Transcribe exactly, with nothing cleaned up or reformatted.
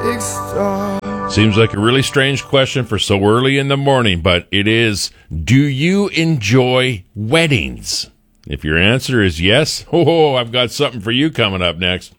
big star. Seems like a really strange question for so early in the morning, but it is, do you enjoy weddings? If your answer is yes, oh, I've got something for you coming up next.